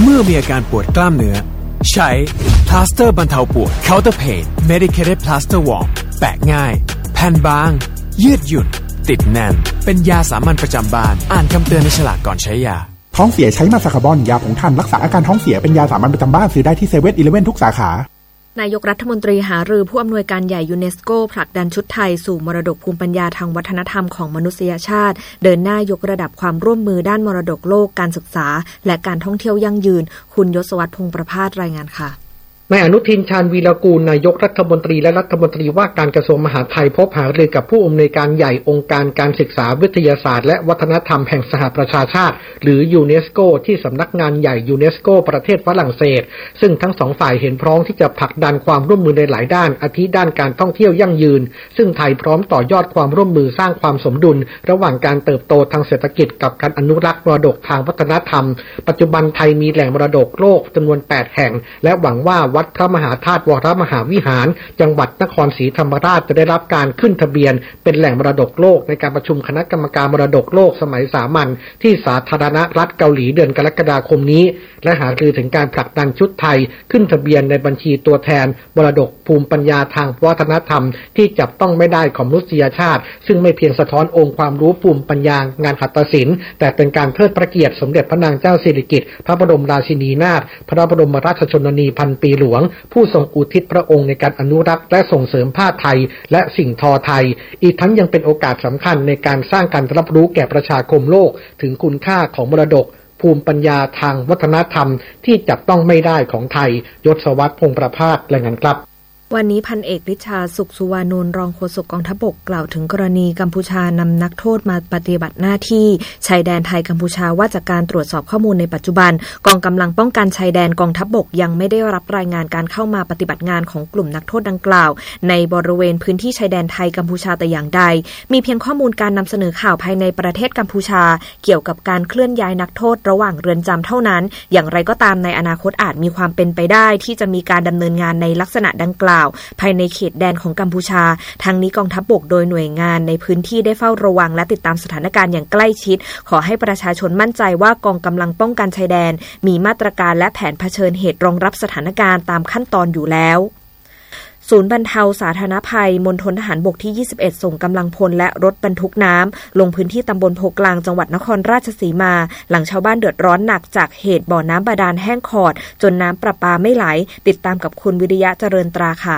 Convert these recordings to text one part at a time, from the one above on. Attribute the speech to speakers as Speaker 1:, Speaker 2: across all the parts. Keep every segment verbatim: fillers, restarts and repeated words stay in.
Speaker 1: เมื่อมีอาการปวดกล้ามเนื้อใช้พลาสเตอร์บรรเทาปวด Counter Pain Medicated Plaster Warm แปะง่ายแผ่นบางยืดหยุ่นติดแน่นเป็นยาสามัญประจำบ้านอ่านคำเตือนในฉลากก่อนใช้ยา
Speaker 2: ท้องเสียใช้มาซาคาบอนยาผงถ่านรักษาอาการท้องเสียเป็นยาสามัญประจำบ้านซื้อได้ที่เซเว่นอีเลฟเว่นทุกสาขาน
Speaker 3: ายกรัฐมนตรีหารือผู้อำนวยการใหญ่ยูเนสโกผลักดันชุดไทยสู่มรดกภูมิปัญญาทางวัฒนธรรมของมนุษยชาติเดินหน้ายกระดับความร่วมมือด้านมรดกโลกการศึกษาและการท่องเที่ยวยั่งยืนคุณยศวัฒน์พงษ์ประภาสรายงานค่ะ
Speaker 4: นายอนุทินชาญวีรกูลนายกรัฐมนตรีและรัฐมนตรีว่าการกระทรวงมหาดไทยพบหารือกับผู้อำนวยการใหญ่องค์การการศึกษาวิทยาศาสตร์และวัฒนธรรมแห่งสหประชาชาติหรือยูเนสโกที่สำนักงานใหญ่ยูเนสโกประเทศฝรั่งเศสซึ่งทั้งสองฝ่ายเห็นพร้อมที่จะผลักดันความร่วมมือในหลายด้านอาทิด้านการท่องเที่ยวยั่งยืนซึ่งไทยพร้อมต่อยอดความร่วมมือสร้างความสมดุลระหว่างการเติบโตทางเศรษฐกิจกับการอนุรักษ์มรดกทางวัฒนธรรมปัจจุบันไทยมีแหล่งมรดกโลกจำนวนแปดแห่งและหวังว่าวัดพระมหาธาตุวรมหาวิหารจังหวัดนครศรีธรรมราชจะได้รับการขึ้นทะเบียนเป็นแหล่งมรดกโลกในการประชุมคณะกรรมการมรดกโลกสมัยสามัญที่สาธารณรัฐเกาหลีเดือนกรกฎาคมนี้และหารือถึงการผลักดันชุดไทยขึ้นทะเบียนในบัญชีตัวแทนมรดกภูมิปัญญาทางวัฒนธรรมที่จับต้องไม่ได้ของมนุษยชาติซึ่งไม่เพียงสะท้อนองค์ความรู้ภูมิปัญญางานหัตถศิลป์แต่เป็นการเทิดพระเกียรติสมเด็จพระนางเจ้าสิริกิติ์พระบรมราชินีนาถพระบรมราชชนนีพันปีหลวงผู้ทรงอุทิศพระองค์ในการอนุรักษ์และส่งเสริมผ้าไทยและสิ่งทอไทยอีกทั้งยังเป็นโอกาสสำคัญในการสร้างการรับรู้แก่ประชาคมโลกถึงคุณค่าของมรดกภูมิปัญญาทางวัฒนธรรมที่จับต้องไม่ได้ของไทยยศวัฒน์พงษ์ประภาสรายงานครับ
Speaker 3: วันนี้พันเอกฤชาสุขสุวานนท์รองโฆษกกองทัพบกกล่าวถึงกรณีกัมพูชานำนักโทษมาปฏิบัติหน้าที่ชายแดนไทยกัมพูชาว่าจากการตรวจสอบข้อมูลในปัจจุบันกองกำลังป้องกันชายแดนกองทัพบกยังไม่ได้รับรายงานการเข้ามาปฏิบัติงานของกลุ่มนักโทษดังกล่าวในบริเวณพื้นที่ชายแดนไทยกัมพูชาแต่อย่างใดมีเพียงข้อมูลการนำเสนอข่าวภายในประเทศกัมพูชาเกี่ยวกับการเคลื่อนย้ายนักโทษระหว่างเรือนจำเท่านั้นอย่างไรก็ตามในอนาคตอาจมีความเป็นไปได้ที่จะมีการดำเนินงานในลักษณะดังกล่าวภายในเขตแดนของกัมพูชาทางนี้กองทัพบกโดยหน่วยงานในพื้นที่ได้เฝ้าระวังและติดตามสถานการณ์อย่างใกล้ชิดขอให้ประชาชนมั่นใจว่ากองกำลังป้องกันชายแดนมีมาตรการและแผนเผชิญเหตุรองรับสถานการณ์ตามขั้นตอนอยู่แล้วศูนย์บรรเทาสาธารณภัยมณฑลทหารบกที่ยี่สิบเอ็ดส่งกำลังพลและรถบรรทุกน้ำลงพื้นที่ตำบลโพกลางจังหวัดนครราชสีมาหลังชาวบ้านเดือดร้อนหนักจากเหตุบ่อน้ำบาดาลแห้งขอดจนน้ำประปาไม่ไหลติดตามกับคุณวิริยะเจริญตราค่ะ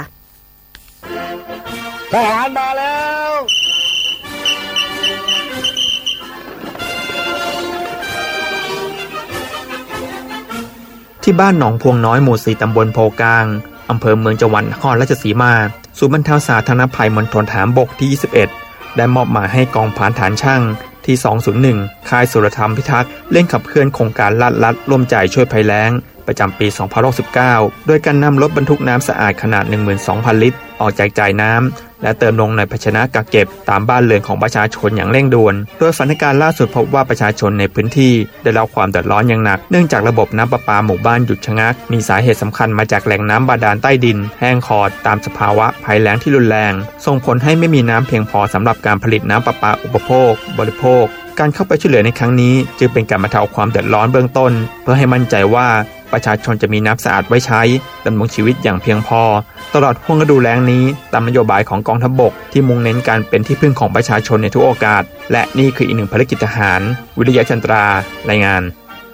Speaker 5: ทหารมาแล้ว
Speaker 6: ที่บ้านหนองพวงน้อยหมู่สี่ตำบลโพกลางอำเภอเมืองจังหวัดนครราชสีมาศูนย์บรรเทาสาธารณภัยมณฑลทหารบกที่ยี่สิบเอ็ดได้มอบหมายให้กองผานฐานช่างที่สองศูนย์หนึ่งค่ายสุรธรรมพิทักษ์เร่งขับเคลื่อนโครงการลัดลัดร่วมใจช่วยภัยแล้งประจำปีสองพันสิบเก้าโดยการนำรถบรรทุกน้ำสะอาดขนาด หนึ่งหมื่นสองพัน ลิตรออกแจกจ่ายน้ำและเติมลงในภาชนะกักเก็บตามบ้านเรือนของประชาชนอย่างเร่งด่วนโดยสถานการณ์ล่าสุดพบว่าประชาชนในพื้นที่ได้รับความเดือดร้อนอย่างหนักเนื่องจากระบบน้ำประปาหมู่บ้านหยุดชะงักมีสาเหตุสำคัญมาจากแหล่งน้ำบาดาลใต้ดินแห้งขอดตามสภาวะภัยแล้งที่รุนแรงส่งผลให้ไม่มีน้ำเพียงพอสำหรับการผลิตน้ำประปาอุปโภคบริโภคการเข้าไปช่วยเหลือในครั้งนี้จึงเป็นการบรรเทาความเดือดร้อนเบื้องต้นเพื่อให้มั่นใจว่าประชาชนจะมีน้ำสะอาดไว้ใช้ดำรงชีวิตอย่างเพียงพอตลอดห่วงฤดูแล้งนี้ตามนโยบายของกองทัพบกที่มุ่งเน้นการเป็นที่พึ่งของประชาชนในทุกโอกาสและนี่คืออีกหนึ่งภารกิจทหารวิริยะจันทรารายงาน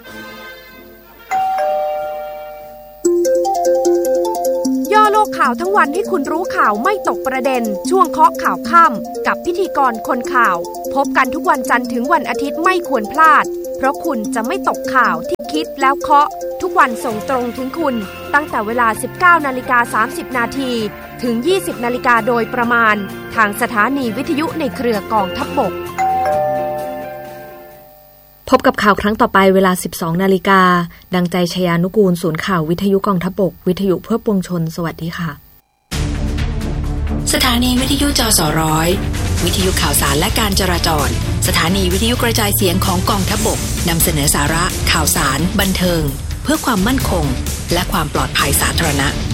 Speaker 7: ย่อโลกข่าวทั้งวันให้คุณรู้ข่าวไม่ตกประเด็นช่วงเคาะข่าวค่ำกับพิธีกรคนข่าวพบกันทุกวันจันทร์ถึงวันอาทิตย์ไม่ควรพลาดเพราะคุณจะไม่ตกข่าวที่คิดแล้วเคาะทุกวันส่งตรงถึงคุณตั้งแต่เวลา สิบเก้านาฬิกาสามสิบนาทีถึง ยี่สิบนาฬิกาโดยประมาณทางสถานีวิทยุในเครือกองทัพบก
Speaker 3: พบกับข่าวครั้งต่อไปเวลา สิบสองนาฬิกาดังใจชยานุกูลศูนย์ข่าววิทยุกองทัพบกวิทยุเพื่อปวงชนสวัสดีค่ะ
Speaker 8: สถานีวิทยุจสร้อยวิทยุข่าวสารและการจราจรสถานีวิทยุกระจายเสียงของกองทัพบกนำเสนอสาระข่าวสารบันเทิงเพื่อความมั่นคงและความปลอดภัยสาธารณะ